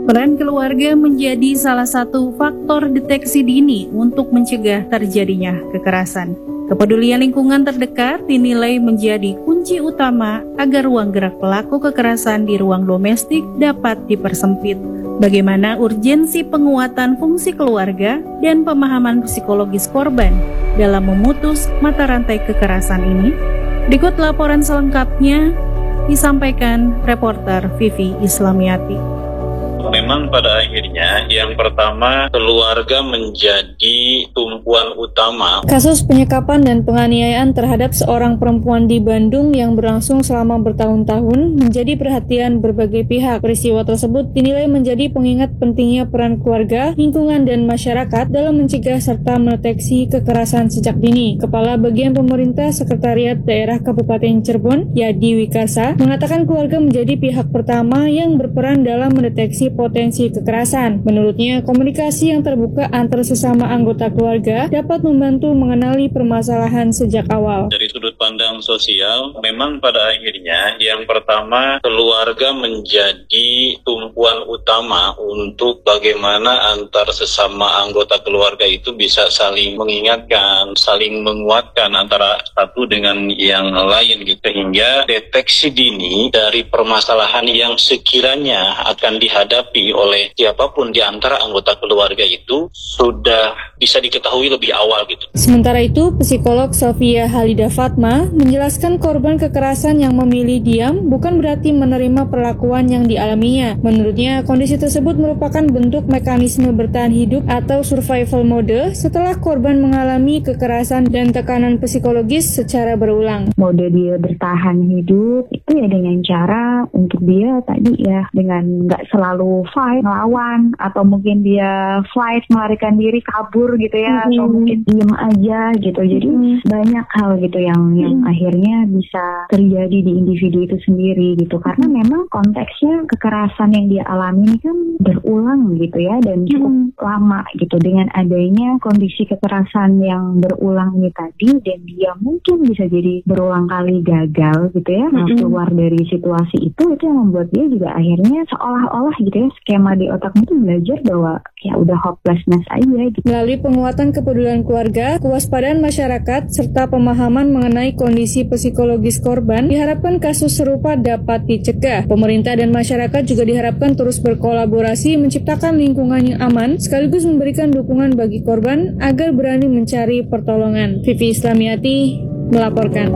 Peran keluarga menjadi salah satu faktor deteksi dini untuk mencegah terjadinya kekerasan. Kepedulian lingkungan terdekat dinilai menjadi kunci utama agar ruang gerak pelaku kekerasan di ruang domestik dapat dipersempit. Bagaimana urgensi penguatan fungsi keluarga dan pemahaman psikologis korban dalam memutus mata rantai kekerasan ini? Berikut laporan selengkapnya disampaikan reporter Vivi Islamiati. Memang pada akhirnya yang pertama keluarga menjadi tumpuan utama. Kasus penyekapan dan penganiayaan terhadap seorang perempuan di Bandung yang berlangsung selama bertahun-tahun menjadi perhatian berbagai pihak. Peristiwa tersebut dinilai menjadi pengingat pentingnya peran keluarga, lingkungan, dan masyarakat dalam mencegah serta mendeteksi kekerasan sejak dini. Kepala Bagian Pemerintah Sekretariat Daerah Kabupaten Cirebon, Yadi Wikarsa, mengatakan keluarga menjadi pihak pertama yang berperan dalam mendeteksi potensi kekerasan. Menurutnya, komunikasi yang terbuka antar sesama anggota keluarga dapat membantu mengenali permasalahan sejak awal. Dari sudut pandang sosial, memang pada akhirnya yang pertama keluarga menjadi tumpuan utama untuk bagaimana antar sesama anggota keluarga itu bisa saling mengingatkan, saling menguatkan antara satu dengan yang lain gitu. Sehingga deteksi dini dari permasalahan yang sekiranya akan dihadapi oleh siapapun di antara anggota keluarga itu sudah bisa diketahui lebih awal gitu. Sementara itu, psikolog Sofia Halida Fatma menjelaskan korban kekerasan yang memilih diam bukan berarti menerima perlakuan yang dialaminya. Menurutnya, kondisi tersebut merupakan bentuk mekanisme bertahan hidup atau survival mode setelah korban mengalami kekerasan dan tekanan psikologis secara berulang. Mode dia bertahan hidup itu ya dengan cara untuk dia tadi ya dengan nggak selalu fight, melawan, atau mungkin dia fight, melarikan diri, kabur gitu ya, atau mungkin diem aja gitu. Jadi banyak hal gitu yang akhirnya bisa terjadi di individu itu sendiri gitu. Karena memang konteksnya kekerasan yang dia alami ini kan berulang gitu ya, dan cukup lama gitu. Dengan adanya kondisi kekerasan yang berulang ini tadi, dan dia mungkin bisa jadi berulang kali gagal gitu ya, keluar dari situasi itu yang membuat dia juga akhirnya seolah-olah gitu ya, skema di otaknya itu belajar bahwa ya udah hopelessness aja gitu. Melalui penguatan kepedulian keluarga, kewaspadaan masyarakat, serta pemahaman mengenai kondisi psikologis korban, diharapkan kasus serupa dapat dicegah. Pemerintah dan masyarakat juga diharapkan terus berkolaborasi menciptakan lingkungan yang aman, sekaligus memberikan dukungan bagi korban agar berani mencari pertolongan. Vivi Islamiati melaporkan.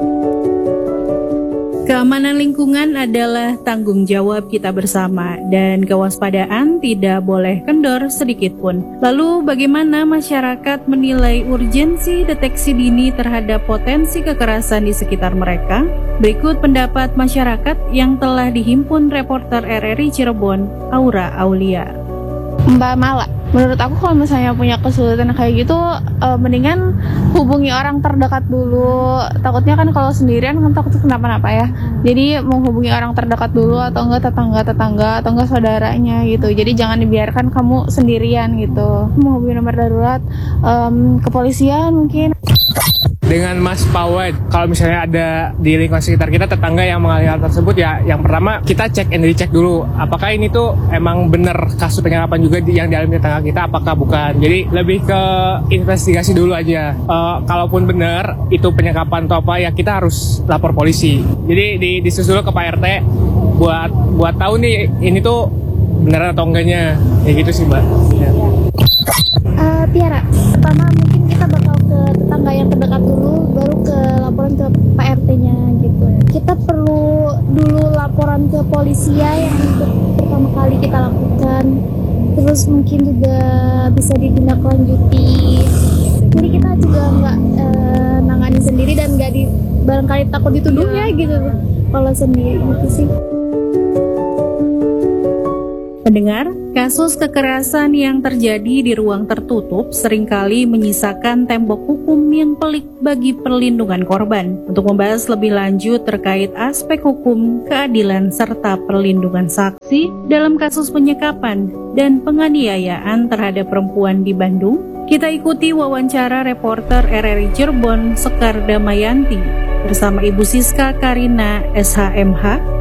Keamanan lingkungan adalah tanggung jawab kita bersama dan kewaspadaan tidak boleh kendor sedikit pun. Lalu bagaimana masyarakat menilai urgensi deteksi dini terhadap potensi kekerasan di sekitar mereka? Berikut pendapat masyarakat yang telah dihimpun reporter RRI Cirebon, Aura Aulia. Mbak Mala, menurut aku kalau misalnya punya kesulitan kayak gitu, mendingan hubungi orang terdekat dulu. Takutnya kan kalau sendirian kan takut kenapa-napa ya. Jadi menghubungi orang terdekat dulu, atau enggak tetangga-tetangga, atau enggak saudaranya gitu. Jadi jangan dibiarkan kamu sendirian gitu. Menghubungi nomor darurat, kepolisian mungkin. Dengan Mas Pawad, kalau misalnya ada di lingkungan sekitar kita tetangga yang mengalami hal tersebut, ya yang pertama kita cek and recheck dulu apakah ini tuh emang bener kasus penyekapan juga yang dialami tetangga kita, apakah bukan. Jadi lebih ke investigasi dulu aja. Kalaupun bener itu penyekapan atau apa, ya kita harus lapor polisi. Jadi disusul ke Pak RT buat tahu nih ini tuh beneran atau enggaknya. Ya gitu sih, Mbak. Ya. Tiara, pertama mungkin kita bakal ke tetangga yang terdekat dulu, baru ke laporan ke Pak RT-nya gitu. Kita perlu dulu laporan ke polisi ya, yang untuk pertama kali kita lakukan. Terus mungkin juga bisa ditindaklanjuti. Jadi kita juga nggak nangani sendiri dan nggak barangkali takut dituduhnya gitu. Kalau sendiri gitu sih. Pendengar, kasus kekerasan yang terjadi di ruang tertutup seringkali menyisakan tembok hukum yang pelik bagi perlindungan korban. Untuk membahas lebih lanjut terkait aspek hukum, keadilan, serta perlindungan saksi dalam kasus penyekapan dan penganiayaan terhadap perempuan di Bandung, kita ikuti wawancara reporter RRI Cirebon Sekar Damayanti bersama Ibu Siska Karina SHMH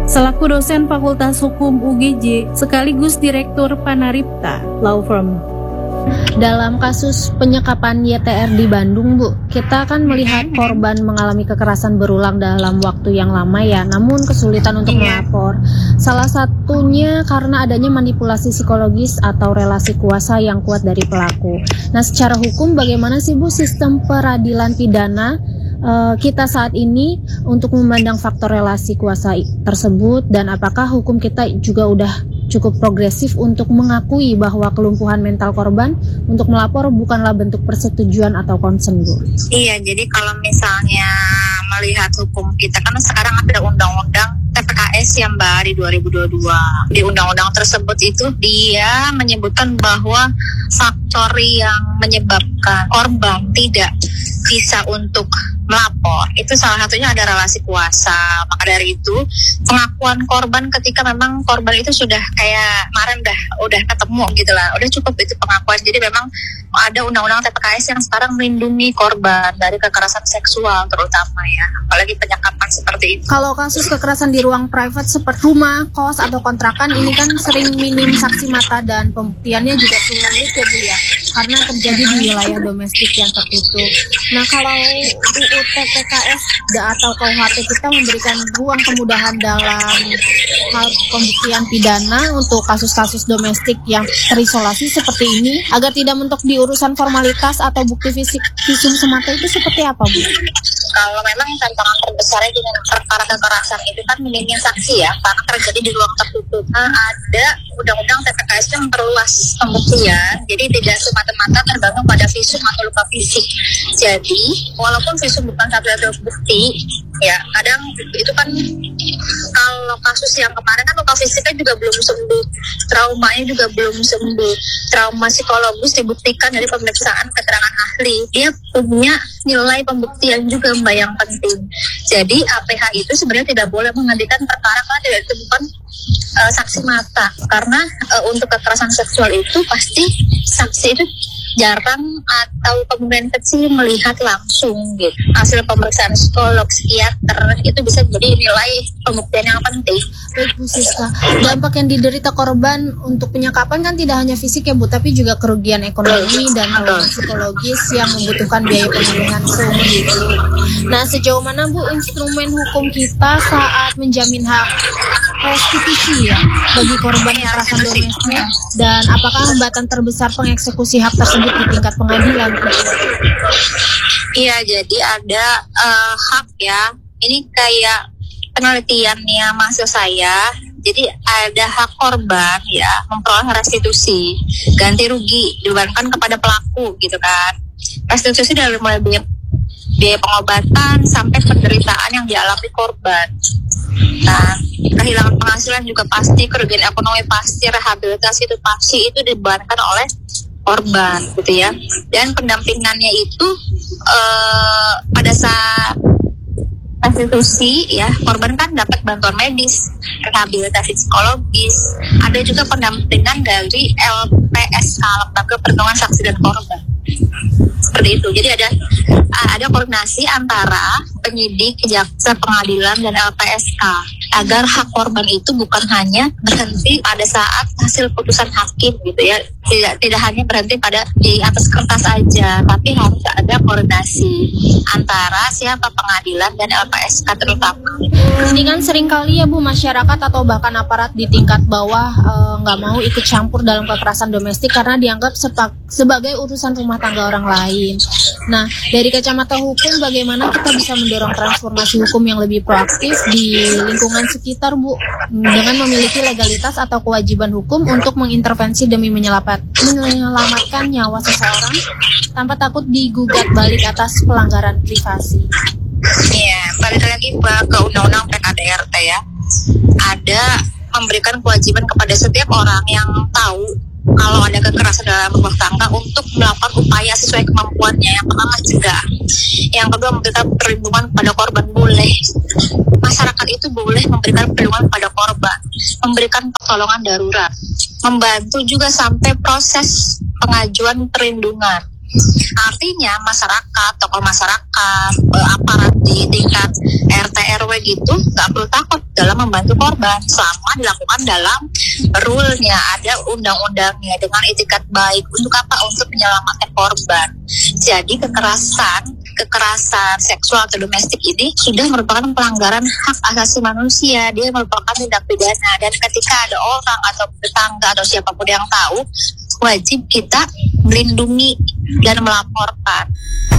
selaku dosen Fakultas Hukum UGJ sekaligus Direktur Panaripta Law Firm. Dalam kasus penyekapan YTR di Bandung, Bu, kita kan melihat korban mengalami kekerasan berulang dalam waktu yang lama ya, namun kesulitan untuk melapor. Salah satunya karena adanya manipulasi psikologis atau relasi kuasa yang kuat dari pelaku. Nah, secara hukum bagaimana sih, Bu, sistem peradilan pidana kita saat ini untuk memandang faktor relasi kuasa tersebut, dan apakah hukum kita juga udah cukup progresif untuk mengakui bahwa kelumpuhan mental korban untuk melapor bukanlah bentuk persetujuan atau konsen, Bu? Iya, jadi kalau misalnya melihat hukum kita kan sekarang ada undang-undang TPKS yang Mbak di 2022. Di undang-undang tersebut itu dia menyebutkan bahwa faktor yang menyebabkan korban tidak bisa untuk melapor itu salah satunya ada relasi kuasa. Maka dari itu pengakuan korban ketika memang korban itu sudah kayak kemarin udah ketemu gitu lah, udah cukup itu pengakuan. Jadi memang ada undang-undang TPKS yang sekarang melindungi korban dari kekerasan seksual terutama ya, apalagi penyekapan seperti itu. Kalau kasus kekerasan di ruang private seperti rumah, kos atau kontrakan ini kan sering minim saksi mata dan pembuktiannya juga sulit ya, Bu ya, karena terjadi di wilayah domestik yang tertutup. Nah, kalau UU TPKS atau KUHP kita memberikan ruang kemudahan dalam hal pembuktian pidana untuk kasus-kasus domestik yang terisolasi seperti ini agar tidak mentok di urusan formalitas atau bukti visum semata, itu seperti apa, Bu? Kalau memang tantangan terbesarnya dengan perkara kekerasan itu kan minimnya saksi ya, karena terjadi di ruang tertutup. Nah, ada undang-undang TPKS yang memperluas pembuktian, jadi tidak semata-mata tergantung pada visum atau luka fisik. Jadi, walaupun visum bukan satu-satu bukti, ya kadang itu kan kalau kasus yang kemarin kan luka fisiknya juga belum sembuh, traumanya juga belum sembuh, trauma psikologis dibuktikan dari pemeriksaan keterangan ahli. Dia punya nilai pembuktian juga Mbak yang penting. Jadi APH itu sebenarnya tidak boleh menghentikan perkara kalau tidak ditemukan saksi mata, karena untuk kekerasan seksual itu pasti saksi itu jarang atau kemungkinan kecil melihat langsung gitu. Hasil pemeriksaan psikolog, psikiater itu bisa jadi nilai pembuktian yang penting. Baik, Bu Siska, dampak yang diderita korban untuk penyekapan kan tidak hanya fisik ya, Bu, tapi juga kerugian ekonomi dan trauma psikologis yang membutuhkan biaya pemulihan seumur hidup. Nah, sejauh mana, Bu, instrumen hukum kita saat menjamin hak restitusi ya bagi korban kekerasan domestik, dan apakah hambatan terbesar pengeksekusi hak tersebut di tingkat pengadilan? Iya, jadi ada hak ya. Ini kayak penelitiannya mahasiswa saya. Jadi ada hak korban ya memperoleh restitusi ganti rugi dibebankan kepada pelaku gitu kan. Restitusi dari mulai biaya pengobatan sampai penderitaan yang dialami korban. Nah, kehilangan penghasilan juga pasti, kerugian ekonomi pasti, rehabilitasi itu pasti, itu dibebankan oleh korban gitu ya. Dan pendampingannya itu pada saat restitusi ya, korban kan dapat bantuan medis, rehabilitasi psikologis, ada juga pendampingan dari LPSK, Lembaga Perlindungan Saksi dan Korban. Seperti itu. Jadi ada koordinasi antara penyidik, jaksa, pengadilan, dan LPSK agar hak korban itu bukan hanya berhenti pada saat hasil putusan hakim gitu ya, tidak hanya berhenti pada di atas kertas aja, tapi harus ada koordinasi antara siapa pengadilan dan LPSK terutama. Ini kan sering kali ya, Bu, masyarakat atau bahkan aparat di tingkat bawah nggak mau ikut campur dalam kekerasan domestik karena dianggap sebagai urusan rumah tangga orang lain. Nah, dari kacamata hukum, bagaimana kita bisa mendorong transformasi hukum yang lebih proaktif di lingkungan sekitar, Bu, dengan memiliki legalitas atau kewajiban hukum untuk mengintervensi demi menyelamatkan nyawa seseorang tanpa takut digugat balik atas pelanggaran privasi? Iya, balik lagi ke Undang-Undang PKDRT ya. Ada memberikan kewajiban kepada setiap orang yang tahu kalau ada kekerasan dalam rumah tangga untuk melakukan upaya sesuai kemampuannya. Yang pertama mencegah, yang kedua memberikan perlindungan pada korban. Boleh masyarakat itu boleh memberikan perlindungan pada korban, memberikan pertolongan darurat, membantu juga sampai proses pengajuan perlindungan. Artinya masyarakat, tokoh masyarakat, aparat di tingkat RT RW gitu nggak perlu takut dalam membantu korban selama dilakukan dalam rule-nya, ada undang-undangnya dengan etikat baik. Untuk apa? Untuk menyelamatkan korban. Jadi kekerasan seksual atau domestik ini sudah merupakan pelanggaran hak asasi manusia. Dia merupakan tindak pidana, dan ketika ada orang atau tetangga atau siapapun yang tahu, wajib kita melindungi dan melaporkan.